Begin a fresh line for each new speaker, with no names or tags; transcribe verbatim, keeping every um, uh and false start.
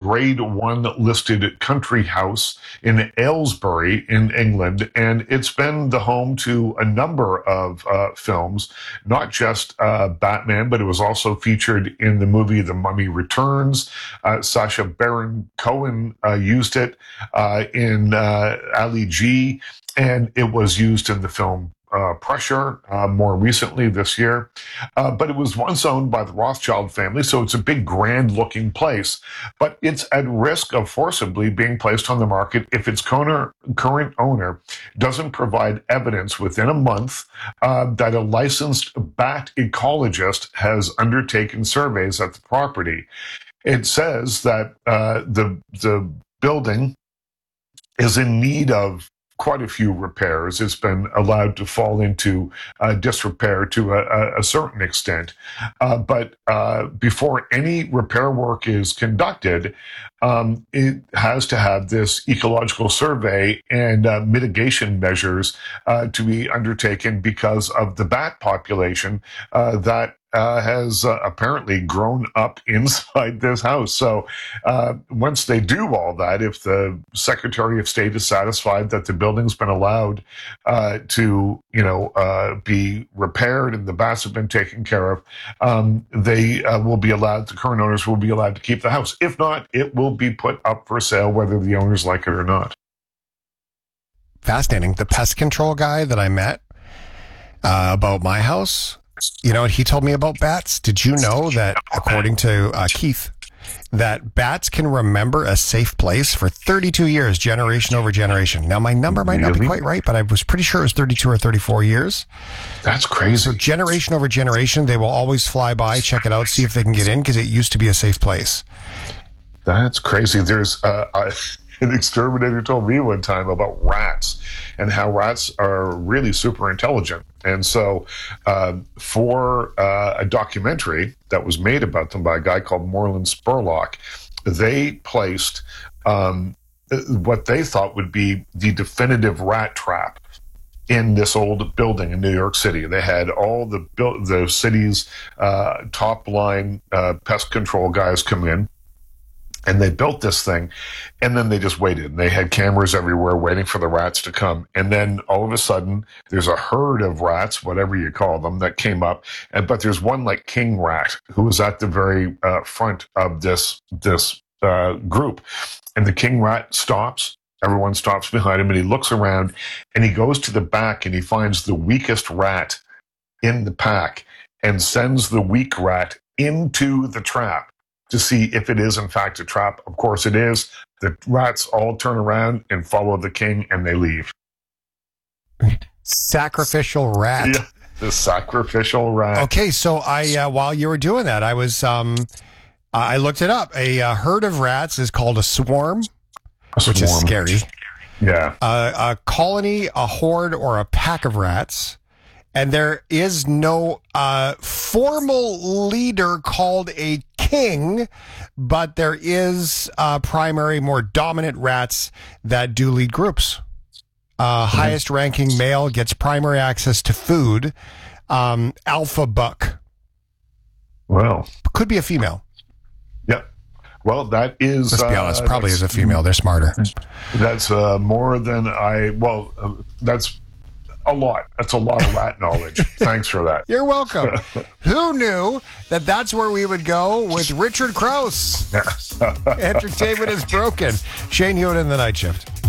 grade one listed country house in Aylesbury in England, and it's been the home to a number of uh, films, not just uh, Batman, but it was also featured in the movie The Mummy Returns. Uh, Sacha Baron Cohen uh, used it uh, in uh, Ali G, and it was used in the film Uh, Pressure uh, more recently this year. Uh, but it was once owned by the Rothschild family, so it's a big, grand-looking place. But it's at risk of forcibly being placed on the market if its owner, current owner doesn't provide evidence within a month uh, that a licensed bat ecologist has undertaken surveys at the property. It says that uh, the the building is in need of quite a few repairs. It's been allowed to fall into uh, disrepair to a, a certain extent. Uh, but uh, before any repair work is conducted, um, it has to have this ecological survey and uh, mitigation measures uh, to be undertaken because of the bat population uh, that Uh, has uh, apparently grown up inside this house. So uh, once they do all that, if the Secretary of State is satisfied that the building's been allowed uh, to, you know, uh, be repaired and the bats have been taken care of, um, they uh, will be allowed, the current owners will be allowed to keep the house. If not, it will be put up for sale, whether the owners like it or not.
Fascinating. The pest control guy that I met uh, about my house, you know what he told me about bats? Did you know that, according to uh, Keith, that bats can remember a safe place for thirty-two years, generation over generation? Now, my number might not be quite right, but I was pretty sure it was thirty-two or thirty-four years.
That's crazy.
So generation over generation, they will always fly by, check it out, see if they can get in, because it used to be a safe place.
That's crazy. There's uh, uh, an exterminator told me one time about rats and how rats are really super intelligent. And so uh, for uh, a documentary that was made about them by a guy called Moreland Spurlock, they placed um, what they thought would be the definitive rat trap in this old building in New York City. They had all the the city's uh, top line uh, pest control guys come in, and they built this thing, and then they just waited. They had cameras everywhere waiting for the rats to come. And then all of a sudden, there's a herd of rats, whatever you call them, that came up. And but there's one like king rat who was at the very uh, front of this this uh, group. And the king rat stops. Everyone stops behind him, and he looks around, and he goes to the back, and he finds the weakest rat in the pack and sends the weak rat into the trap to see if it is, in fact, a trap. Of course it is. The rats all turn around and follow the king, and they leave.
Sacrificial rat.
Yeah, the sacrificial rat.
Okay, so I uh, while you were doing that, I was um, I looked it up. A uh, herd of rats is called a swarm,
A
which is
swarm.
scary.
Yeah.
Uh, a colony, a horde, or a pack of rats. And there is no uh, formal leader called a king, but there is uh, primary, more dominant rats that do lead groups. Uh, mm-hmm. Highest ranking male gets primary access to food. Um, alpha buck.
Well.
Could be a female.
Yep. Well, that is...
Let's be honest,
uh,
probably is a female. They're smarter.
That's uh, more than I... Well, uh, that's... A lot. That's a lot of rat knowledge. Thanks for that.
You're welcome. Who knew that that's where we would go with Richard Crouse? Entertainment is broken. Shane Hewitt in the Night Shift.